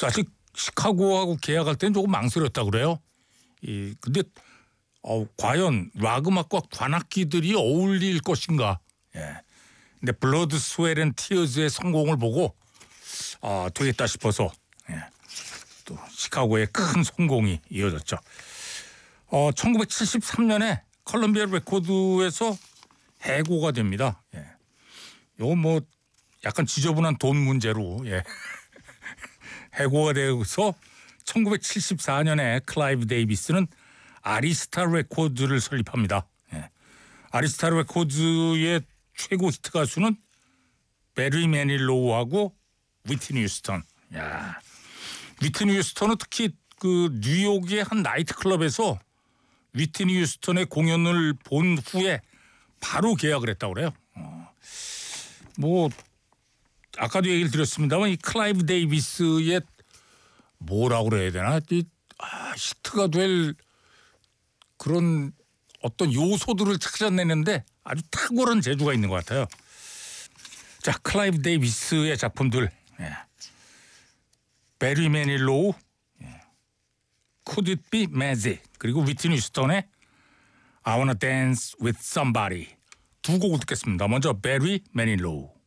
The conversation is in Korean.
사실 시카고하고 계약할 때는 조금 망설였다 그래요. 근데 과연 락 음악과 관악기들이 어울릴 것인가. 예. 근데 블러드 스웨트 앤 티어즈의 성공을 보고 되겠다 싶어서 또 시카고의 큰 성공이 이어졌죠. 1973년에 컬럼비아 레코드에서 해고가 됩니다. 요거 뭐 약간 지저분한 돈 문제로 해고가 되어서 1974년에 클라이브 데이비스는 아리스타 레코드를 설립합니다. 아리스타 레코드의 최고 히트 가수는 베리 매닐로우하고 위트니 휴스턴. 위트니 휴스턴은 특히 그 뉴욕의 한 나이트 클럽에서 위트니 휴스턴의 공연을 본 후에 바로 계약을 했다고 그래요. 뭐 아까도 얘기를 드렸습니다만 이 클라이브 데이비스의 뭐라고 그래야 되나 히트가 될 그런 어떤 요소들을 찾아내는데 아주 탁월한 재주가 있는 것 같아요. 자, 클라이브 데이비스의 작품들, 베리 매닐로우, Could It Be Magic, 그리고 위트니 휴스턴의 I Wanna Dance With Somebody 두 곡을 듣겠습니다. 먼저 베리 매닐로우.